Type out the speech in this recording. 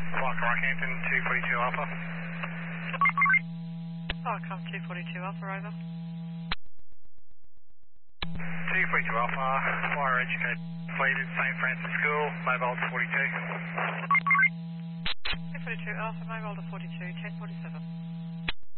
Flight Rockhampton 242 Alpha. Come 242 Alpha, over. 242 Alpha, fire educated completed, St. Francis School, mobile to 42. 242 Alpha, mobile to 42, 1047.